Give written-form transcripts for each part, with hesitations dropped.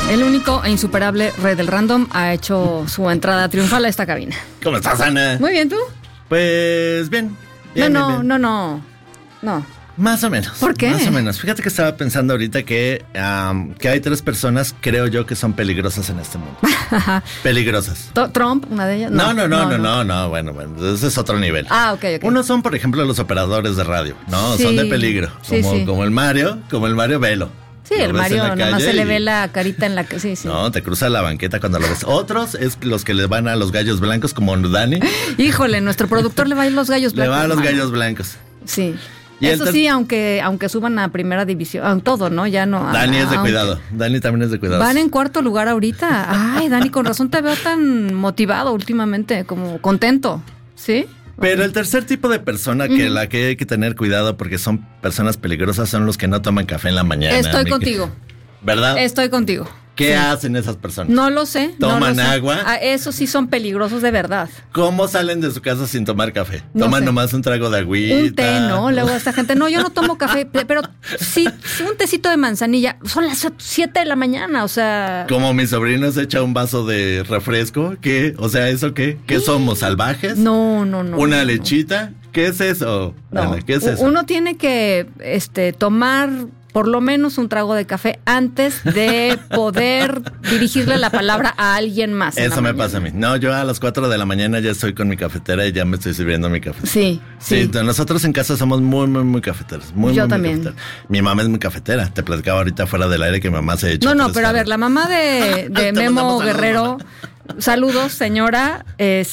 El único e insuperable rey del random ha hecho su entrada triunfal a esta cabina. ¿Cómo estás, Ana? Muy bien, ¿tú? Pues bien. No. Más o menos. ¿Por qué? Más o menos. Fíjate que estaba pensando ahorita que hay 3 personas, creo yo, que son peligrosas en este mundo. Peligrosas. ¿Trump, una de ellas? No. Bueno, ese es otro nivel. Ok. Unos son, por ejemplo, los operadores de radio, ¿no? Sí. Son de peligro. Sí. Como el Mario Velo. Sí, el Mario nada más se le ve la carita en la que... Sí. No, te cruza la banqueta cuando lo ves. Otros es los que le van a los gallos blancos, como Dani. Híjole, nuestro productor le va a ir los gallos blancos. Le va a los gallos blancos. Sí. Y eso sí, aunque suban a primera división, todo, ¿no? Ya no. Dani es de cuidado. Dani también es de cuidado. Van en cuarto lugar ahorita. Ay, Dani, con razón te veo tan motivado últimamente, como contento. ¿Sí? Pero el tercer tipo de persona la que hay que tener cuidado porque son personas peligrosas son los que no toman café en la mañana. Estoy contigo. ¿Verdad? Estoy contigo. ¿Qué hacen esas personas? No lo sé. ¿Toman agua? Esos sí son peligrosos de verdad. ¿Cómo salen de su casa sin tomar café? No Toman sé. nomás un trago de agüita. Un té, ¿no? Luego esta gente, no, yo no tomo café, pero sí, un tecito de manzanilla. Son las 7 de la mañana, o sea... Como mi sobrino se echa un vaso de refresco, ¿qué? O sea, ¿eso qué? ¿Qué somos, salvajes? No. ¿Una lechita? ¿Qué es eso? No. Ana, ¿qué es eso? Uno tiene que tomar por lo menos un trago de café antes de poder dirigirle la palabra a alguien más. Eso me pasa a mí. No, yo a las 4 de la mañana ya estoy con mi cafetera y ya me estoy sirviendo mi café. Sí. Nosotros en casa somos muy cafeteros. Yo también. Muy mi mamá es muy cafetera. Te platicaba ahorita fuera del aire que mi mamá se ha hecho. No, pero a ver, la mamá de Memo Guerrero, saludos, señora,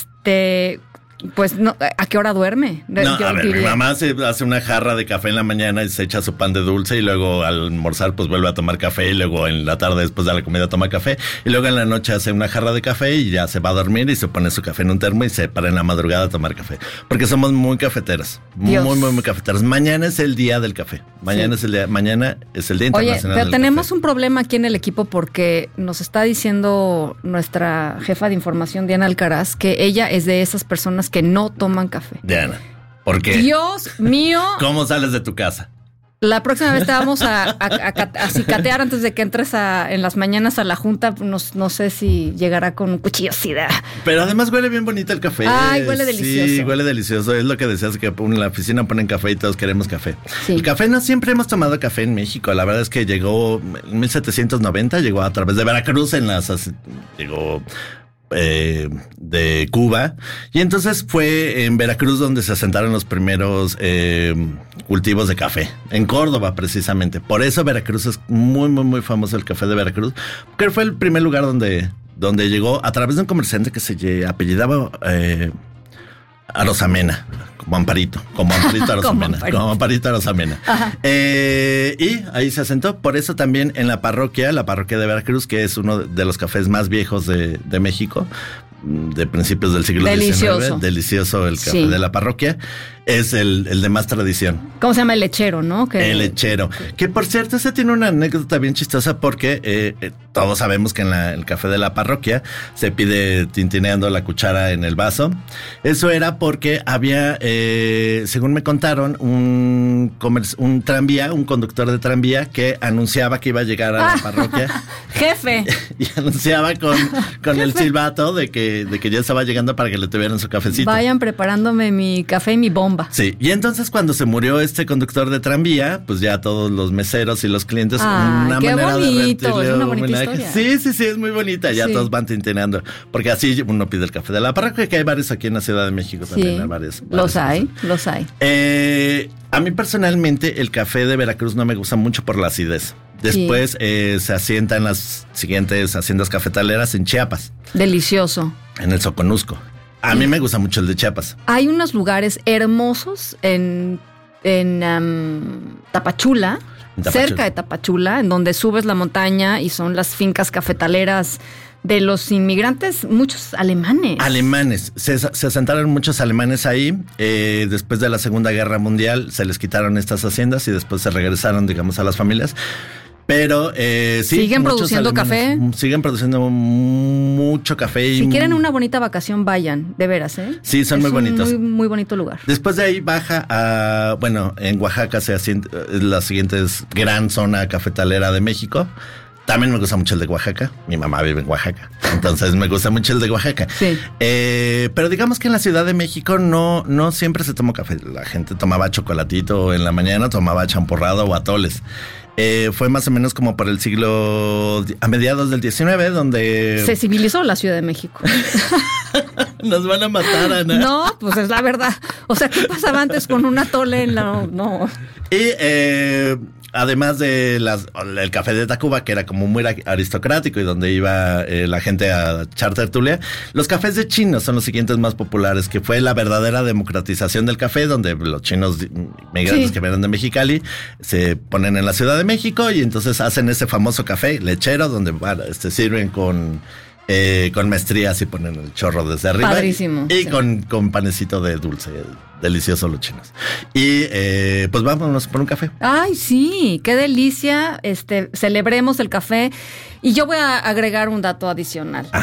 pues no, ¿a qué hora duerme? Mi mamá se hace una jarra de café en la mañana y se echa su pan de dulce y luego al almorzar pues vuelve a tomar café y luego en la tarde después de la comida toma café y luego en la noche hace una jarra de café y ya se va a dormir y se pone su café en un termo y se para en la madrugada a tomar café. Porque somos muy cafeteros. Dios. Muy cafeteros. Mañana es el día del café. Mañana es el día internacional. Oye, pero tenemos café. un problema aquí en el equipo porque nos está diciendo nuestra jefa de información, Diana Alcaraz, que ella es de esas personas que no toman café. Diana, ¿por qué? Dios mío. ¿Cómo sales de tu casa? La próxima vez te vamos a cicatear antes de que entres en las mañanas a la junta. No sé si llegará con cuchillosidad. Pero además huele bien bonito el café. Ay, huele delicioso. Sí, huele delicioso. Es lo que decías, que en la oficina ponen café y todos queremos café. Sí. El café, no siempre hemos tomado café en México. La verdad es que llegó en 1790, llegó a través de Veracruz llegó de Cuba, y entonces fue en Veracruz donde se asentaron los primeros cultivos de café, en Córdoba precisamente. Por eso Veracruz es muy famoso, el café de Veracruz, porque fue el primer lugar donde llegó a través de un comerciante que se apellidaba Arosamena, como Amparito Arosamena. Como Amparito Arosamena. Y ahí se asentó. Por eso también en la parroquia de Veracruz, que es uno de los cafés más viejos de México, de principios del siglo XIX. Delicioso el café de la parroquia. Es el de más tradición. ¿Cómo se llama? El lechero, ¿no? El lechero. Que por cierto, ese tiene una anécdota bien chistosa porque todos sabemos que en el café de la parroquia se pide tintineando la cuchara en el vaso. Eso era porque había, según me contaron, un tranvía, un conductor de tranvía que anunciaba que iba a llegar a la parroquia. Jefe. Y anunciaba con el silbato de que ya estaba llegando para que le tuvieran su cafecito. Vayan preparándome mi café y mi bomba. Sí, y entonces cuando se murió este conductor de tranvía, pues ya todos los meseros y los clientes, una qué manera bonito, de rendirle es una bonita homenaje. historia. Sí, es muy bonita, ya todos van tintineando, porque así uno pide el café de la parroquia, que hay varios aquí en la Ciudad de México también, hay varios. Los hay. A mí personalmente el café de Veracruz no me gusta mucho por la acidez. Después se asientan las siguientes haciendas cafetaleras en Chiapas. Delicioso. En el Soconusco. A mí me gusta mucho el de Chiapas. Hay unos lugares hermosos en Tapachula, cerca de Tapachula, en donde subes la montaña y son las fincas cafetaleras de los inmigrantes, muchos alemanes. Se asentaron muchos alemanes ahí. Después de la Segunda Guerra Mundial se les quitaron estas haciendas y después se regresaron, digamos, a las familias. Pero sí. ¿Siguen produciendo café? Siguen produciendo mucho café. Si quieren una bonita vacación, vayan, de veras, ¿eh? Sí, son muy bonitos. Muy bonito lugar. Después de ahí baja en Oaxaca se asienta la siguiente gran zona cafetalera de México. También me gusta mucho el de Oaxaca. Mi mamá vive en Oaxaca. Entonces me gusta mucho el de Oaxaca. Sí. Pero digamos que en la Ciudad de México no siempre se tomó café. La gente tomaba chocolatito en la mañana, tomaba champurrado o atoles. Fue más o menos como por el siglo, a mediados del 19, donde... Se civilizó la Ciudad de México. Nos van a matar, Ana. No, pues es la verdad. O sea, ¿qué pasaba antes con un atole en la...? No. Y además de el café de Tacuba, que era como muy aristocrático y donde iba la gente a echar tertulia, los cafés de chinos son los siguientes más populares, que fue la verdadera democratización del café, donde los chinos migrantes que vienen de Mexicali se ponen en la Ciudad de México y entonces hacen ese famoso café lechero donde sirven con maestrías y ponen el chorro desde arriba. Padrísimo. Y sí. con panecito de dulce. Delicioso los chinos. Y pues vámonos por un café. Ay, sí, qué delicia. Celebremos el café. Y yo voy a agregar un dato adicional.